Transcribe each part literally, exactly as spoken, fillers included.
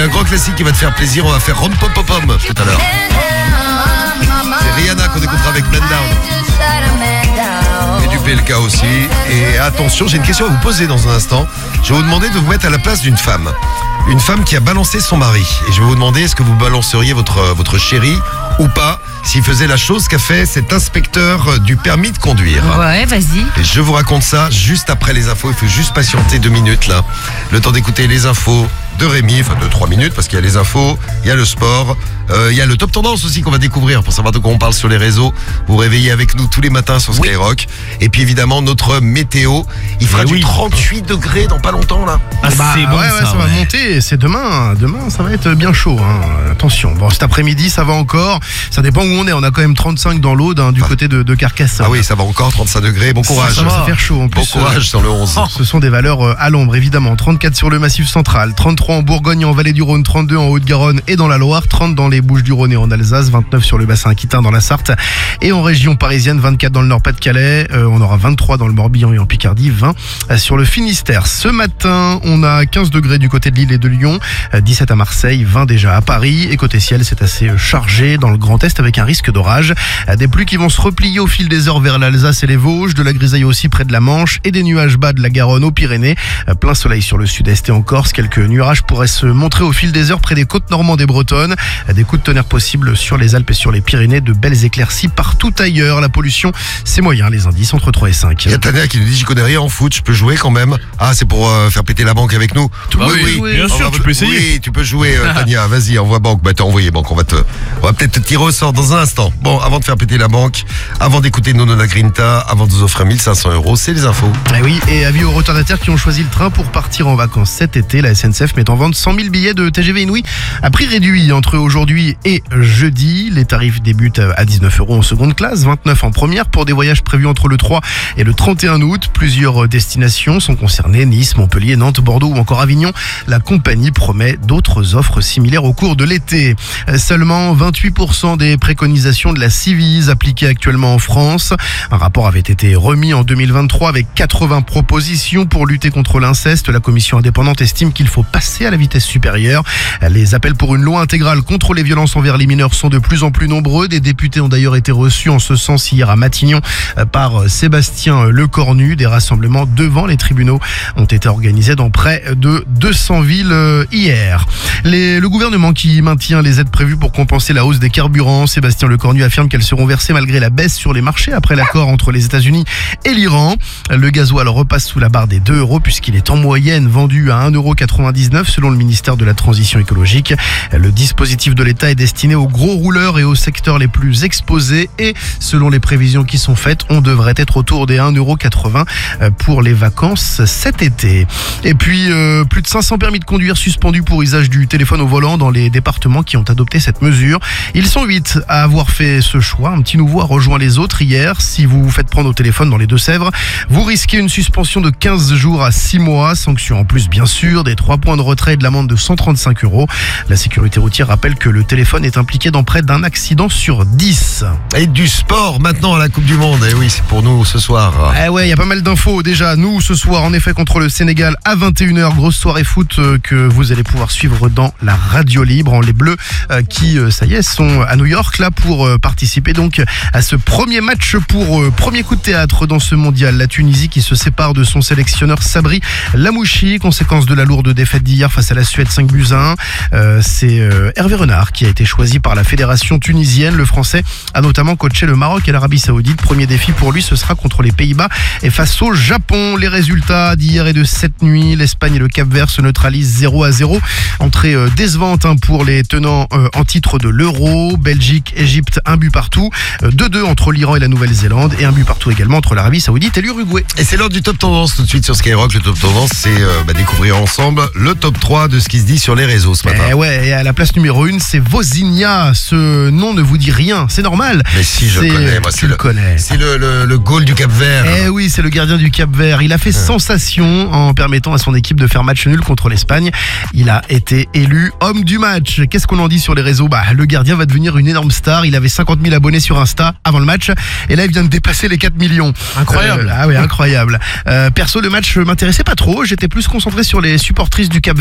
un grand classique qui va te faire plaisir. On va faire Rom Pom Pom Pom tout à l'heure. C'est Rihanna qu'on écoutera avec Man Down. Et du P L K aussi. Et attention, j'ai une question à vous poser dans un instant. Je vais vous demander de vous mettre à la place d'une femme. Une femme qui a balancé son mari. Et je vais vous demander, est-ce que vous balanceriez votre, votre chéri ou pas, s'il faisait la chose qu'a fait cet inspecteur du permis de conduire. Ouais, vas-y. Et je vous raconte ça juste après les infos. Il faut juste patienter deux minutes là. Le temps d'écouter les infos de Rémi, enfin de trois minutes, parce qu'il y a les infos, il y a le sport, euh, il y a le top tendance aussi qu'on va découvrir pour savoir de quoi on parle sur les réseaux. Vous réveillez avec nous tous les matins sur Skyrock. Oui. Et puis évidemment notre météo. Il fera du oui. trente-huit degrés dans pas longtemps là. Ah, bah, c'est bon, ouais, ça, ouais, ça ouais. va monter. C'est demain. Demain, ça va être bien chaud. Hein. Attention. Bon, cet après-midi, ça va encore. Ça dépend où on est. On a quand même trente-cinq dans l'Aude, hein, du ah. côté de, de Carcassonne. Ah oui, ça va encore, trente-cinq degrés. Bon courage. Ça, ça va faire chaud. En plus, bon courage euh, sur le onze. Ce sont des valeurs euh, à l'ombre, évidemment. trente-quatre sur le Massif central, trente-trois en Bourgogne, en Vallée du Rhône, trente-deux en Haute-Garonne et dans la Loire, trente dans les Bouches-du-Rhône et en Alsace, vingt-neuf sur le bassin aquitain dans la Sarthe et en région parisienne, vingt-quatre dans le Nord-Pas-de-Calais. Euh, on aura vingt-trois dans le Morbihan et en Picardie, vingt sur le Finistère. Ce matin, on a quinze degrés du côté de Lille et de Lyon, dix-sept à Marseille, vingt déjà à Paris. Et côté ciel, c'est assez chargé dans le Grand Est avec un risque d'orage. Des pluies qui vont se replier au fil des heures vers l'Alsace et les Vosges, de la grisaille aussi près de la Manche et des nuages bas de la Garonne aux Pyrénées. Plein soleil sur le sud-est et en Corse. Quelques nuages pourraient se montrer au fil des heures près des côtes normandes et bretonnes. Des coups de tonnerre possibles sur les Alpes et sur les Pyrénées. De belles éclaircies partout ailleurs. La pollution, c'est moyen. Les indices entre trois et cinq. Il y a Tania qui nous dit: j'y connais rien en foot, je peux jouer quand même. Ah, c'est pour euh, faire péter la banque avec nous. Bah oui, oui, oui, bien sûr, tu peux essayer. Oui, tu peux jouer, euh, Tania. Vas-y, envoie banque. Bah, t'as envoyé banque. On va te, on va peut-être te tirer au sort dans un instant. Bon, avant de faire péter la banque, avant d'écouter Nono La Grinta, avant de vous offrir mille cinq cents euros, c'est les infos. Et oui, et avis aux retardataires qui ont choisi le train pour partir en vacances cet été. La S N C F met en vente cent mille billets de T G V Inouï à prix réduit entre aujourd'hui et jeudi. Les tarifs débutent à dix-neuf euros en seconde classe, vingt-neuf en première pour des voyages prévus entre le trois et le trente et un août. Plusieurs destinations sont concernées: Nice, Montpellier, Nantes, Bordeaux ou encore Avignon. La compagnie promet d'autres offres similaires au cours de l'été. Seulement vingt-huit pour cent des préconisations de la Civise appliquées actuellement en France. Un rapport avait été remis en deux mille vingt-trois avec quatre-vingts propositions pour lutter contre l'inceste. La commission indépendante estime qu'il faut passer à la vitesse supérieure. Les appels pour une loi intégrale contre les violences envers les mineurs sont de plus en plus nombreux. Des députés ont d'ailleurs été reçus en ce sens hier à Matignon par Sébastien Lecornu. Des rassemblements devant les tribunaux ont été organisés dans près de deux cents villes hier. Les, le gouvernement qui maintient les aides prévues pour compenser la hausse des carburants. Sébastien Lecornu affirme qu'elles seront versées malgré la baisse sur les marchés après l'accord entre les États-Unis et l'Iran. Le gasoil repasse sous la barre des deux euros puisqu'il est en moyenne vendu à un euro quatre-vingt-dix-neuf selon le ministère de la Transition écologique. Le dispositif de l'État est destiné aux gros rouleurs et aux secteurs les plus exposés et selon les prévisions qui sont faites, on devrait être autour des un euro quatre-vingts pour les vacances cet été. Et puis euh, plus de cinq cents permis de conduire suspendus pour usage du téléphone au volant dans les départements qui ont adopté cette mesure. Ils sont huit à avoir fait ce choix. Un petit nouveau a rejoint les autres hier. Si vous vous faites prendre au téléphone dans les Deux-Sèvres, vous risquez une suspension de quinze jours à six mois. Sanction en plus bien sûr, des trois points de retrait et de l'amende de cent trente-cinq euros. La sécurité routière rappelle que le téléphone est impliqué dans près d'un accident sur dix. Et du sport maintenant à la Coupe du Monde. Et oui, c'est pour nous ce soir. Eh ouais, il y a pas mal d'infos déjà. Nous ce soir en effet contre le Sénégal à vingt et une heures, grosse soirée foot que vous allez pouvoir suivre dans la radio libre. Les Bleus qui, ça y est, sont à New York là pour participer donc à ce premier match pour premier coup de théâtre dans ce mondial. La Tunisie qui se sépare de son sélectionneur Sabri Lamouchi, conséquence de la lourde défaite d'hier face à la Suède cinq buts à un. Euh, c'est euh, Hervé Renard qui a été choisi par la fédération tunisienne. Le Français a notamment coaché le Maroc et l'Arabie Saoudite. Premier défi pour lui, ce sera contre les Pays-Bas et face au Japon. Les résultats d'hier et de cette nuit: l'Espagne et le Cap-Vert se neutralisent zéro à zéro. Entrée euh, décevante hein, pour les tenants euh, en titre de l'Euro. Belgique, Égypte, un but partout. Euh, deux deux entre l'Iran et la Nouvelle-Zélande et un but partout également entre l'Arabie Saoudite et l'Uruguay. Et c'est l'heure du Top Tendance tout de suite sur Skyrock. Le Top Tendance, c'est euh, bah, découvrir ensemble le top trois de ce qui se dit sur les réseaux ce matin. Eh ouais, et à la place numéro une, c'est Vozinha. Ce nom ne vous dit rien, c'est normal. Mais si, je c'est, le connais, moi, tu c'est le, le connais. C'est le, le, le goal du Cap-Vert. Eh oui, c'est le gardien du Cap-Vert. Il a fait ouais. sensation en permettant à son équipe de faire match nul contre l'Espagne. Il a été élu homme du match. Qu'est-ce qu'on en dit sur les réseaux? Bah, le gardien va devenir une énorme star. Il avait cinquante mille abonnés sur Insta avant le match. Et là, il vient de dépasser les quatre millions. Incroyable. Euh, ah oui, incroyable. Euh, perso, le match m'intéressait pas trop. J'étais plus concentré sur les supportrices du Cap-Vert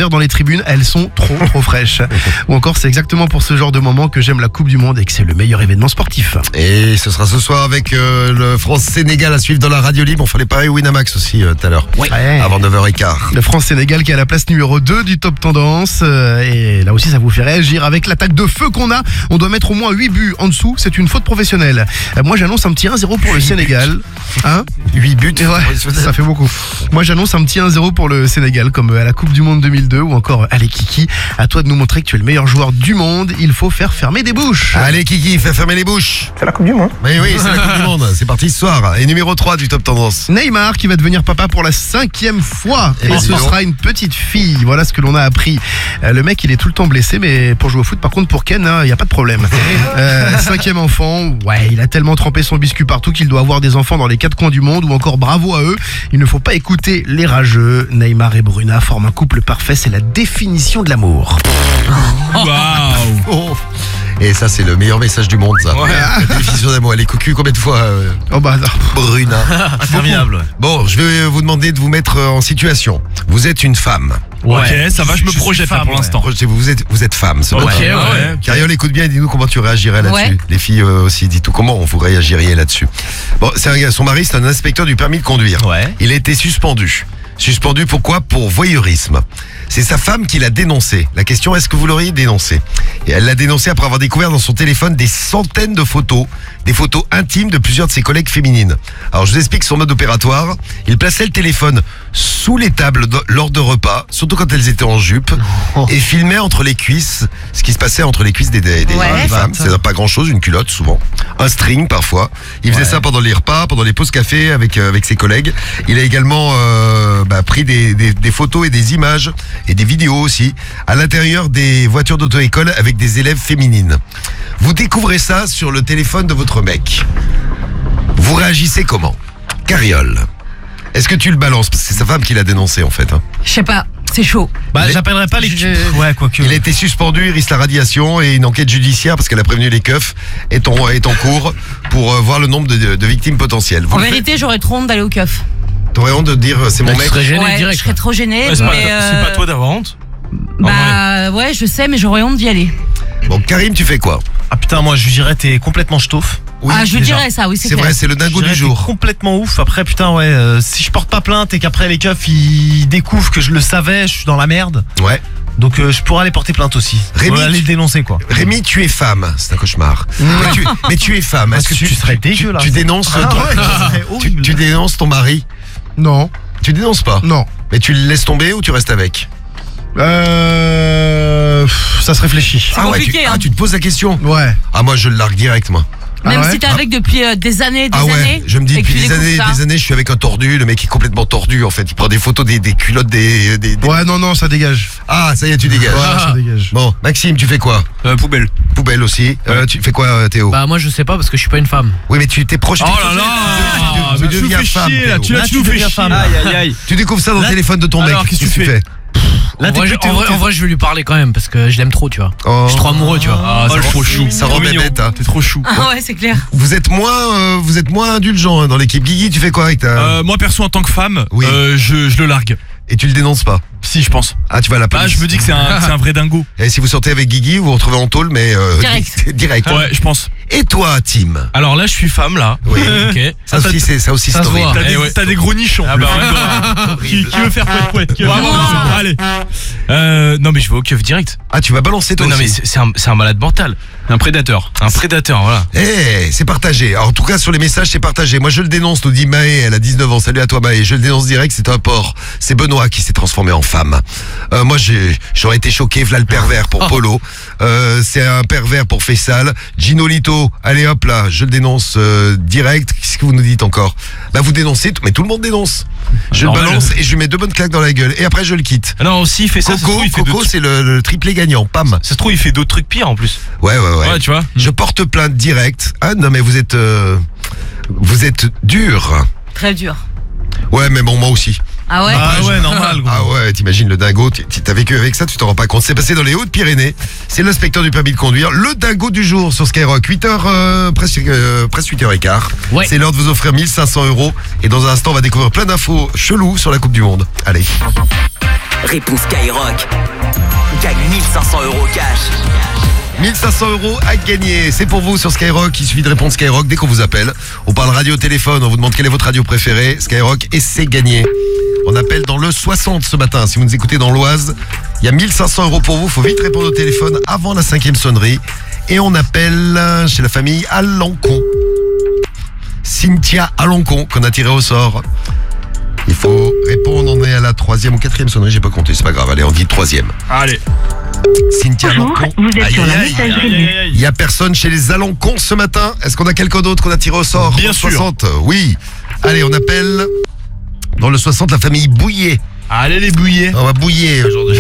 verre dans les tribunes, elles sont trop trop fraîches. Ou encore, c'est exactement pour ce genre de moment que j'aime la Coupe du Monde et que c'est le meilleur événement sportif. Et ce sera ce soir avec euh, le France-Sénégal à suivre dans la radio libre. On fera les paris Winamax aussi euh, tout à l'heure, Ouais. avant neuf heures quinze. Le France-Sénégal qui est à la place numéro deux du top tendance. Euh, et là aussi, ça vous fait réagir avec l'attaque de feu qu'on a. On doit mettre au moins huit buts en dessous. C'est une faute professionnelle. Euh, moi, j'annonce un petit un zéro pour le Sénégal. Hein huit buts. Ouais, ça fait beaucoup. Moi, j'annonce un petit un zéro pour le Sénégal, comme à la Coupe du Monde deux mille deux ou encore allez Kiki, à toi de nous montrer que tu es le meilleur joueur du monde. Il faut faire fermer des bouches. Allez Kiki, fais fermer les bouches. C'est la Coupe du Monde. Mais oui, c'est la Coupe du Monde. C'est parti ce soir. Et numéro trois du top tendance. Neymar qui va devenir papa pour la cinquième fois Eh et ben, ce dis donc. sera une petite fille. Voilà ce que l'on a appris. Euh, le mec il est tout le temps blessé, mais pour jouer au foot par contre pour Ken il n'y a pas de problème. Euh, cinquième enfant, ouais, il a tellement trempé son biscuit partout qu'il doit avoir des enfants dans les quatre coins du monde. Ou encore bravo à eux. Il ne faut pas écouter les rageux. Neymar et Bruna forment un couple parfait, c'est la définition de l'amour. Waouh. Oh. Et ça, c'est le meilleur message du monde, ça. La définition d'amour. Elle est cocu combien de fois, euh, Oh bah non. Bruna? Interminable. Bon, je vais vous demander de vous mettre euh, en situation. Vous êtes une femme. Ok, ça va, je me suis projette là femme, pour ouais. l'instant. Projetez-vous, Vous êtes, vous êtes femme, c'est Ok, bon. ouais. ouais. Cariole, écoute bien et dis-nous comment tu réagirais là-dessus. Ouais. Les filles euh, aussi, dis-tout comment vous réagiriez là-dessus. Bon, c'est un gars, son mari, c'est un inspecteur du permis de conduire. Ouais. Il a été suspendu. Suspendu pourquoi? Pour voyeurisme. C'est sa femme qui l'a dénoncé. La question, est-ce que vous l'auriez dénoncé? Et elle l'a dénoncé après avoir découvert dans son téléphone des centaines de photos, des photos intimes de plusieurs de ses collègues féminines. Alors je vous explique son mode opératoire. Il plaçait le téléphone sous les tables de- lors de repas, surtout quand elles étaient en jupe, et filmait entre les cuisses, ce qui se passait entre les cuisses des, des, des- Ouais. des femmes. C'est pas grand-chose, une culotte souvent, un string parfois. Il faisait ça pendant les repas, pendant les pauses café avec euh, avec ses collègues. Il a également euh, bah, pris des, des, des photos et des images et des vidéos aussi à l'intérieur des voitures d'auto-école avec des élèves féminines. Vous découvrez ça sur le téléphone de votre mec. Vous réagissez comment? Cariole. Est-ce que tu le balances? Parce que c'est sa femme qui l'a dénoncé en fait. hein. Je sais pas, c'est chaud. Bah, Il est- j'appellerai pas l'équipe. Je- Ouais, quoique. Il a été suspendu, il risque la radiation et une enquête judiciaire parce qu'elle a prévenu les keufs est en, est en cours pour euh, voir le nombre de, de victimes potentielles. Vous En le faites? vérité, j'aurais trop honte d'aller au keuf. T'aurais honte de dire euh, c'est mon Tu mec? serais gêné Ouais, je direct. serais trop gênée. Ouais, c'est pas, mais, c'est euh, pas toi d'avoir honte. En Bah ouais, je sais, mais j'aurais honte d'y aller. Bon, Karim, tu fais quoi? Ah putain, moi je lui dirais t'es complètement ch'touf. Oui, ah, je déjà. dirais ça, oui, c'est c'est clair. vrai, c'est le Je dingo dirais, du t'es jour. complètement ouf. Après putain ouais, euh, si je porte pas plainte et qu'après les keufs ils découvrent que je le savais, je suis dans la merde. Ouais. Donc euh, je pourrais aller porter plainte aussi. Rémi, Ouais, aller tu- le dénoncer quoi. Rémi, tu es femme, c'est un cauchemar. mais, tu, mais tu es femme. Parce Est-ce que que tu, tu serais tu- dégueu, là. Tu dénonces Ah ton- ouais, ça serait tu, horrible. tu dénonces ton mari? Non, Tu dénonces pas? non. Mais tu le laisses tomber ou tu restes avec? Euh, pff, ça se réfléchit. ah ouais, tu, compliqué, ah, hein. tu te poses la question? Ouais. Ah moi je le largue direct moi. Même Ah ouais si t'es avec depuis euh, des années, des Ah ouais, années. je me dis et que depuis tu des découvres années, ça. des années, je suis avec un tordu. Le mec est complètement tordu en fait. Il prend des photos des, des culottes des, des- des- Ouais, non, non, ça dégage. Ah ça y est, tu dégages. Ouais, ça dégage. Bon, Maxime, tu fais quoi? Euh, poubelle. Poubelle aussi. Euh, tu fais quoi, euh, Théo? Bah moi je sais pas parce que je suis pas une femme. Oui, mais tu t'es projeté. Oh là là. Tu mais tu nous deviens fais femme, chier là. Théo. Tu, là, Là, tu tu nous fais deviens chier. femme. Aïe aïe aïe. Tu découvres ça dans le Là- téléphone de ton Alors, mec. qu'est-ce que tu fais? Là En t'es vrai, je- t'es- en, vrai, t'es- en vrai, je vais lui parler quand même parce que je l'aime trop, tu vois. Oh. Je suis trop amoureux, tu vois. Ah, ça c'est rend- trop chou. ça rend Trop mignon. bébête, hein. T'es trop chou. Ah ouais, c'est clair. Vous êtes moins, euh, vous êtes moins indulgent hein, dans l'équipe. Guigui, tu fais quoi avec ta... Euh, moi perso en tant que femme, Oui. euh, je, je le largue. Et tu le dénonces pas? Si je pense. Ah, tu vas à la Bah police. je me dis que c'est un, c'est un vrai dingo. Et si vous sortez avec Guigui, vous vous retrouvez en tôle, mais euh, Direct. direct. Ouais, je pense. Et toi, Tim? Alors là je suis femme là. Oui. Ok. Ça aussi, c'est ça aussi, Ça c'est se horrible. voit. T'as Eh des, ouais. t'as des gros nichons. Ah bah Le film d'horreur. qui, qui veut faire poète poète qui veut faire poète. Allez. Euh, non mais je vais au keuf direct. Ah, tu vas balancer toi non mais aussi. c'est c'est un, c'est un malade mental. Un prédateur. Un prédateur, voilà. Eh, c'est partagé. Alors, en tout cas, sur les messages, c'est partagé. Moi, je le dénonce, nous dit Maë, elle a dix-neuf ans. Salut à toi, Maë. Je le dénonce direct, c'est un porc. C'est Benoît qui s'est transformé en femme. Euh, moi, j'ai, j'aurais été choqué, v'là le pervers pour Polo. Euh, c'est un pervers pour Fessal. Gino Lito, allez hop là, je le dénonce euh, direct. Qu'est-ce que vous nous dites encore? Bah, vous dénoncez, tout- mais tout le monde dénonce. Je Normal. le balance et je lui mets deux bonnes claques dans la gueule. Et après, je le quitte. Non aussi il fait ça. ça se Coco, trouve, il fait Coco, d'autres- c'est le, le triplé gagnant. Pam. ça se trouve il fait d'autres trucs pires en plus. Ouais, ouais, ouais. Ouais, tu vois. Je porte plainte direct. Ah non, mais vous êtes, euh, vous êtes dur. Très dur. Ouais, mais bon, moi aussi. Ah ouais. Ah ouais normal gros. Ah ouais, t'imagines le dingo, t- t'as vécu avec ça, tu t'en rends pas compte. C'est passé dans les Hautes-Pyrénées. C'est l'inspecteur du permis de conduire, le dingo du jour sur Skyrock. huit heures, euh, presque, euh, presque huit heures quinze. Ouais. C'est l'heure de vous offrir mille cinq cents euros. Et dans un instant, on va découvrir plein d'infos cheloues sur la Coupe du Monde. Allez. Réponse Skyrock. Gagne mille cinq cents euros cash. mille cinq cents euros à gagner, c'est pour vous sur Skyrock. Il suffit de répondre Skyrock dès qu'on vous appelle. On parle radio téléphone, on vous demande quelle est votre radio préférée, Skyrock, et c'est gagné. On appelle dans le soixante ce matin. Si vous nous écoutez dans l'Oise, il y a mille cinq cents euros pour vous. Faut vite répondre au téléphone avant la cinquième sonnerie. Et on appelle chez la famille Alencon. Cynthia Alencon qu'on a tiré au sort. Il faut répondre, on est à la troisième ou quatrième sonnerie, j'ai pas compté, c'est pas grave. Allez, on dit troisième. Allez. Cynthia Bonjour, Alencon. vous êtes Aïe, sur la aïe, aïe. messagerie. Il y a personne chez les Alencons ce matin. Est-ce qu'on a quelqu'un d'autre qu'on a tiré au sort? Bien Dans le sûr. soixante, oui. Allez, on appelle dans le soixante la famille Bouillet. Allez les bouillets. On va bouiller aujourd'hui.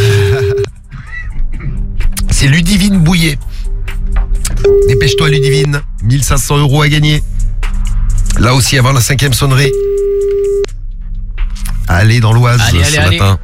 C'est Ludivine Bouillet. Dépêche-toi Ludivine. mille cinq cents euros à gagner. Là aussi avant la cinquième sonnerie. Allez dans l'Oise Allez, ce allez, matin.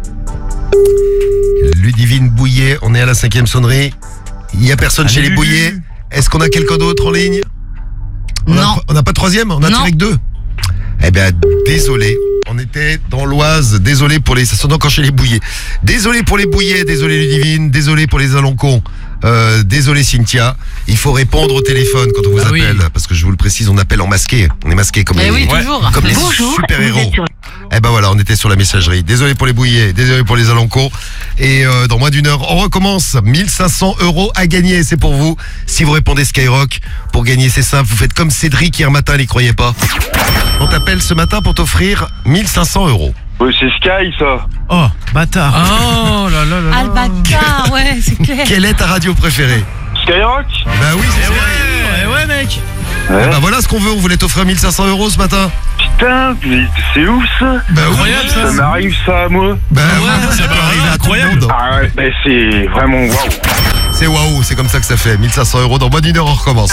Ludivine Bouillet, on est à la cinquième sonnerie. Il n'y a personne Allez, chez les Lulu. Bouillets. Est-ce qu'on a quelqu'un d'autre en ligne? On a- Non. On n'a pas de troisième? On a Non. tiré que deux. Eh bien, désolé. On était dans l'Oise. Désolé pour les... Ça sonne encore chez les Bouillets. Désolé pour les Bouillets. Désolé Ludivine. Désolé pour les Alencons. Euh, désolé Cynthia. Il faut répondre au téléphone quand on vous Ah oui. appelle. Parce que je vous le précise, on appelle en masqué. On est masqué comme Eh les... oui, Ouais. toujours. Comme les Bonjour, super-héros. vous êtes sur Eh ben voilà, on était sur la messagerie. Désolé pour les Bouillets, désolé pour les Alencons. Et euh, dans moins d'une heure, on recommence. mille cinq cents euros à gagner, c'est pour vous. Si vous répondez Skyrock, pour gagner, c'est simple. Vous faites comme Cédric hier matin, n'y croyez pas. On t'appelle ce matin pour t'offrir mille cinq cents euros. Ouais, c'est Sky, ça. Oh, bâtard. Oh là là là là. Albacar, ouais, c'est clair. Quelle est ta radio préférée? Skyrock. Bah oui, c'est ça. Ouais, ouais, mec. Ouais. Bah voilà ce qu'on veut, on voulait t'offrir mille cinq cents euros ce matin. Putain, mais c'est ouf, ça. Bah oui. Incroyable Ça ça. m'arrive, ça, à moi. Bah ouais, oui, ça bah peut ouais, arriver à tout le incroyable. monde. Ah ouais, bah c'est vraiment waouh. C'est waouh, c'est comme ça que ça fait. mille cinq cents euros dans moins d'une heure, on recommence.